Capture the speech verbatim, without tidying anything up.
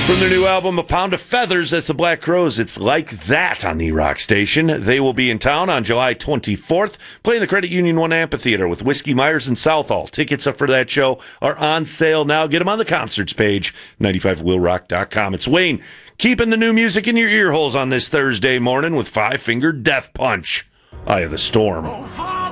From their new album, A Pound of Feathers, that's the Black Crowes. It's Like That on the Rock Station. They will be in town on July twenty-fourth, playing the Credit Union One Amphitheater with Whiskey Myers and Southall. Tickets for that show are on sale now. Get them on the concerts page, ninety-five will rock dot com. It's Wayne, keeping the new music in your ear holes on this Thursday morning with Five Finger Death Punch. Eye of the Storm.